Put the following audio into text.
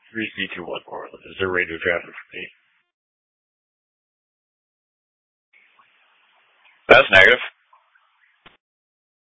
3-2-1 Portland. Is there radio traffic for me? That's negative.